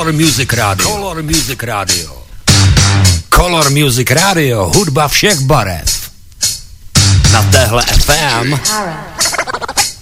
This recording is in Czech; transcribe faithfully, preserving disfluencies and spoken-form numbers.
Color Music Radio. Color Music Radio. Color Music Radio. Hudba všech barev. Na téhle F M